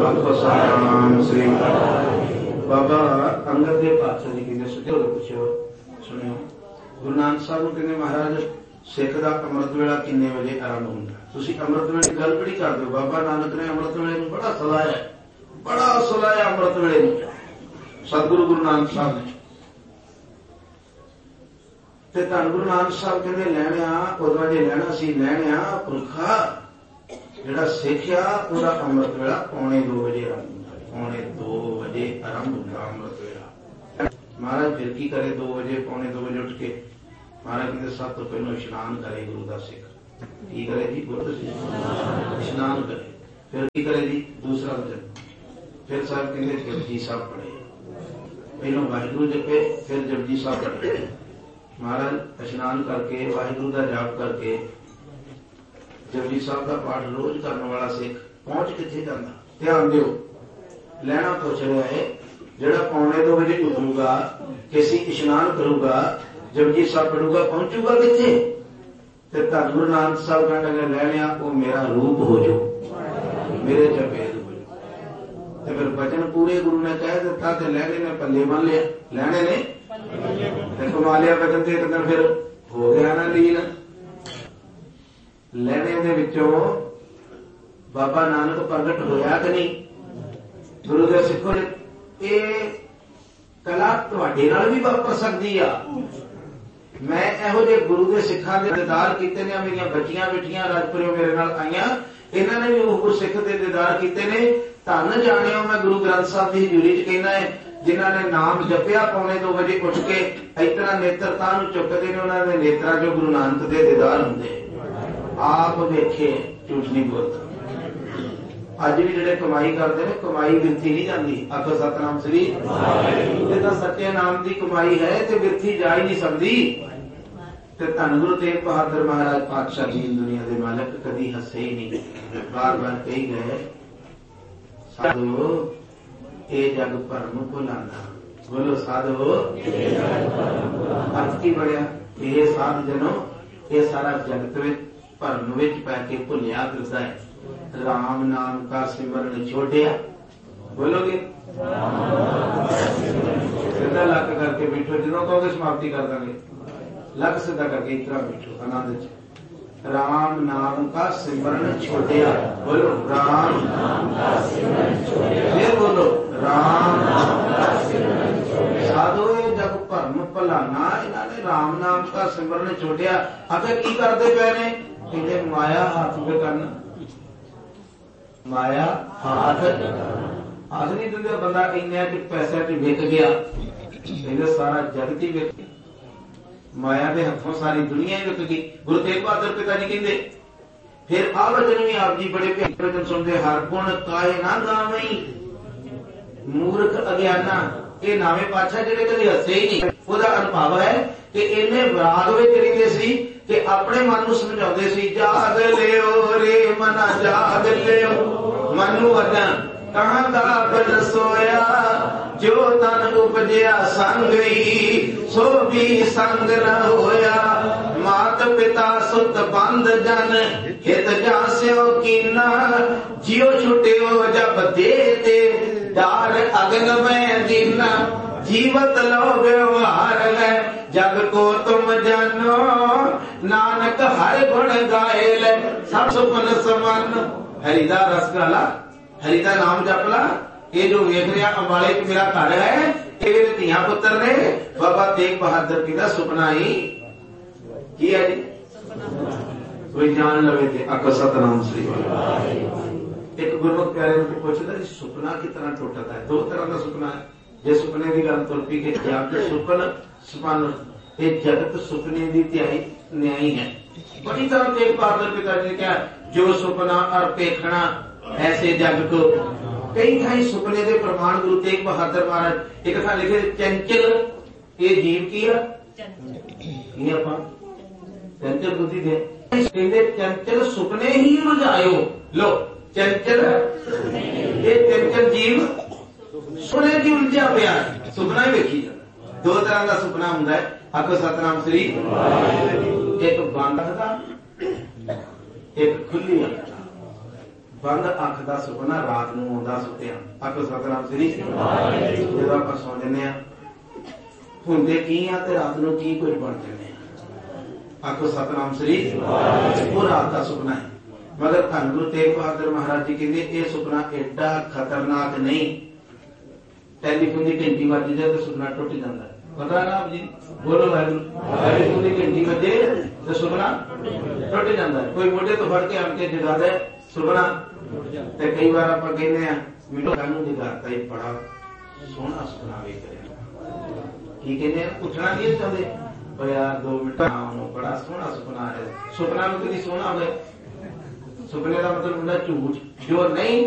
सतनाम श्री बाबा अंगद देव पातशाह जी कहते सुधो पुछो सुनियो गुरु नानक साहब कहते महाराज सिख का अमृत वेला किन्ने बजे आरंभ होंगे तुसी अमृत वेले गल बड़ी कर दो बाबा नानक ने अमृत वेले बड़ा सलाया अमृत वेले सतगुरु गुरु नानक साहब ने ते धन गुरु नानक साहब कहते लैणिया उदों जे लैना सी लैणिया पुरखा जिहड़ा सिखिया उहदा अमृत वेला 1:45 बजे आरंभ होंदा 1:45 बजे आरंभ होंदा अमृत वेला महाराज फिर की करे 2 बजे 1:45 बजे उठ के महाराज कहते सब तो पहले इशनान करे गुरु का सिख की करे जी गुरु इशनान करे फिर की करे जी दूसरा वचन फिर साहब कहते जपजी साहब पढ़े पहलों वाहिगुरु जपे फिर जपजी साहब पढ़े महाराज इशनान करके वाहिगुरु का जाप करके जपजी साहब का पाठ रोज करने वाला सिख पहुंच किथे जाता ध्यान दियो लैना पूछ रहा है जिहड़ा 1:45 बजे उठूगा किसी इशनान करूगा जपजी साहब पढ़ूगा पहुंचूगा किथे ते धन गुरु नानक साहब कहने लगे लैणिया वो मेरा रूप हो जो मेरे चपेद हो जो ते फिर वचन पूरे गुरु ने कह दिता ते लैणे ने पल्ले बन लिया लैणे ने कमा लिया वचन ते एक दिन फिर हो गया ना लीन लैणे दे विचों बाबा नानक प्रगट होया कि नहीं गुरु दे सिखो ये कला तुहाडे नाल भी वापर सकदी आ मैं इहो जे गुरु के सिखां दे दीदार कीते ने मेरियां बच्चियां बेटियां राजपुरियों मेरे नाल आईयां इन्हां ने भी वो गुरसिख दे दीदार कीते ने धन जाणियो मैं गुरु ग्रंथ साहब की हजूरी च कहना है जिन्हां ने नाम जपिया 1:45 बजे उठ के इतना नेत्रता नूं चुकदे ने उन्हां दे नेत्रां चों गुरु नानक दे दीदार हुंदे आप वेखे झूठ नहीं बोलता अज भी जिहड़े कमाई करते हैं कमाई बिरथी नहीं जाती आखो सतनाम श्री जिदा सच्चे नाम की कमाई है तो बिरथी जा ही नहीं सकती धन गुरु तेग बहादुर महाराज पातशाह जी दुनिया के मालक कभी हसे ही नहीं बार बार कही गए साधो ये जग भरम भुलाना बोलो साधो अर्थ की बढ़िया ये साध जनो ये सारा जगत भरम विच पै के भुलिया फिरदा है राम नाम का सिमरन छोड़िया बोलोगे सीधा लक करके बैठो जो कहोगे समाप्ति कर देंगे लक सीधा करके इतना बैठो आनंद राम नाम का सिमरन छोड़िया बोलो राम नाम का सिमरन छोड़िया फिर बोलो राम नाम का सिमरन छोड़िया साधो ये जब भरम भुलाना इन्होंने राम नाम का सिमरन छोड़िया आखिर की करते पे ने कहते माया हाथ में करना माया हाथ नहीं दिंदे बंदा इन्ने पैसे च विक गया कहते सारा जगत ही विक माया के हथों सारी दुनिया ही विक गई गुरु तेग बहादुर पिता जी कहते फिर आ वचन भी आप जी बड़े भ्यानक वचन सुनते हर गुण काहे ना गावई मूर्ख अज्ञाना ये नावे पातशाह जिहड़े कभी हसे ही नहीं ਉਹਦਾ ਅਨੁਭਵ है कि इन्ने विराग में रहिंदे सी कि अपने मन को समझाते सी जाग लियो रे मना जाग लियो मनु अजा कहां दा बन सोया जो तन उपजया संग ही सो भी संग न होया मात पिता सुत बंद जन हित जास्यो कीना जियो छुटियो जब देते डार अगन में दीना जीवत लो व्यवहार है जग को तुम जानो नानक हर गुण गाए ले सब सुपन समान हरिदा रस गाला हरिदा नाम जपला ये जो वेख रहा अंबाले च मेरा घर है ये मेरे धिया पुत्र ने बाबा तेग बहादुर जी का सुपना ही की है जी कोई जान लवे थे आखो सतनाम श्री एक गुरमुख प्यारे ने पूछता जी सुपना कितना टूटता है दो तरह का सुपना है जे सुपने की गल तुर पी के सुपन सुपन ये जगत सुपने की त्याई न्यायी है बड़ी तरह तेग बहादुर पिता जी ने क्या जो सुपना और पेखना ऐसे जग को कई थाई सुपने के प्रमाण गुरु तेग बहादुर महाराज एक था लिखे चंचल ये जीव की चंचल बुद्धि दे चंचल सुपने ही रुझायो लो चंचल ये चंचल जीव सुपने की उलझा पिया सुपना ही वेखी जाता दो तरह का सुपना होंगे आखो सतनाम श्री एक बंद अखा एक खुली अखा ਬੰਦ ਅੱਖ ਦਾ ਸੁਪਨਾ ਰਾਤ ਨੂੰ ਆਉਂਦਾ ਸੁੱਤਿਆਂ। ਆਖੋ ਸਤਿਨਾਮ ਸ੍ਰੀ। ਜਦੋਂ ਆਪਾਂ ਸੌਂ ਜਾਂਦੇ ਹਾਂ ਹੁੰਦੇ ਕੀ ਆ ਤੇ ਰਾਤ ਨੂੰ ਕੀ ਕੁਝ ਬਣ ਜਾਂਦੇ ਆ। ਆਖੋ ਸਤਿਨਾਮ ਸ੍ਰੀ। ਉਹ ਰਾਤ ਦਾ ਸੁਪਨਾ ਹੈ। ਮਗਰ ਧੰਨ ਗੁਰੂ ਤੇਗ ਬਹਾਦਰ ਮਹਾਰਾਜ ਜੀ ਕਹਿੰਦੇ ਇਹ ਸੁਪਨਾ ਏਡਾ ਖਤਰਨਾਕ ਨਹੀਂ। ਟੈਲੀਫੋਨ ਦੀ ਘੰਟੀ ਵੱਜ ਜਾਏ ਤੇ ਸੁਪਨਾ ਟੁੱਟ ਜਾਂਦਾ। ਪਤਾ ਨਾ ਆਪ ਜੀ ਬੋਲੋ ਵਾਹਿਗੁਰੂ। ਟੈਲੀਫੋਨ ਦੀ ਘੰਟੀ ਵੱਜੇ ਤੇ ਸੁਪਨਾ ਟੁੱਟ ਜਾਂਦਾ। ਕੋਈ ਮੋਢੇ ਤੋਂ ਫੜ ਕੇ ਆਣ ਕੇ ਜਗਾ ਦੇ ਸੁਪਨਾ। ਤੇ ਕਈ ਵਾਰ ਆਪਾਂ ਕਹਿੰਦੇ ਆ ਮੈਨੂੰ ਕਾਨੂੰ ਜਗਾਤਾ ਇਹ ਬੜਾ ਸੋਹਣਾ ਸੁਪਨਾ ਵੇਖ ਰਿਹਾ। ਕੀ ਕਹਿੰਦੇ ਉੱਠਣਾ ਨਹੀਂ ਚਾਹੁੰਦੇ ਪਰ ਯਾਰ 2 ਮਿੰਟ ਨੂੰ ਬੜਾ ਸੋਹਣਾ ਸੁਪਨਾ ਹੈ। ਸੁਪਨਾ ਨੂੰ ਕਦੀ ਸੋਹਣਾ ਹੋਵੇ। ਸੁਪਨੇ ਦਾ ਮਤਲਬ ਹੁੰਦਾ ਝੂਠ ਜੋ ਨਹੀਂ